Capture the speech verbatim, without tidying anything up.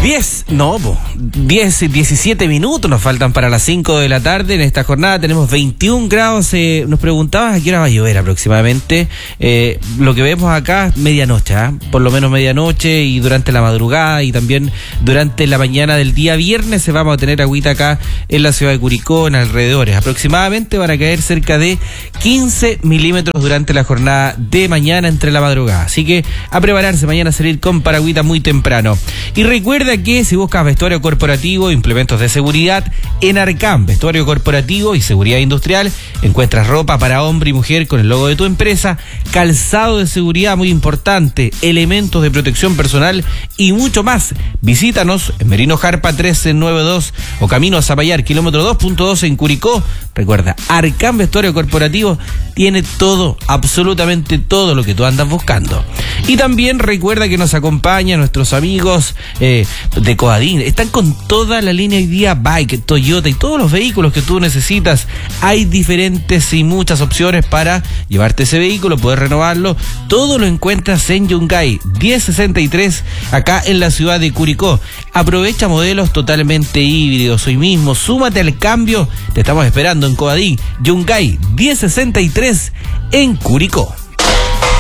diez, no, po, diez, diecisiete minutos nos faltan para las cinco de la tarde. En esta jornada tenemos veintiún grados. Eh, nos preguntabas a qué hora va a llover aproximadamente. Eh, lo que vemos acá, medianoche, ¿eh? por lo menos medianoche y durante la madrugada y también durante la mañana del día viernes se vamos a tener agüita acá en la ciudad de Curicó, en alrededores. Aproximadamente van a caer cerca de quince milímetros durante la jornada de mañana entre la madrugada. Así que a prepararse mañana a salir con paragüita muy temprano. Y recuerda que si buscas vestuario corporativo, implementos de seguridad, en Arcam, vestuario corporativo y seguridad industrial, encuentras ropa para hombre y mujer con el logo de tu empresa, calzado de seguridad muy importante, elementos de protección personal y mucho más. Visítanos en Merino Jarpa trece noventa y dos o Camino a Zapallar, kilómetro dos punto dos en Curicó. Recuerda, Arcam Vestuario Corporativo tiene todo, absolutamente todo lo que tú andas buscando. Y también recuerda que nos acompañan nuestros amigos eh, de Coadin. Están con toda la línea hoy día Bike, Toyota y todos los vehículos que tú necesitas. Hay diferentes y muchas opciones para llevarte ese vehículo, poder renovarlo. Todo lo encuentras en Yungay diez sesenta y tres, acá en la ciudad de Curicó. Aprovecha modelos totalmente híbridos hoy mismo. Súmate al cambio. Te estamos esperando en Coadin, Yungay diez sesenta y tres en Curicó.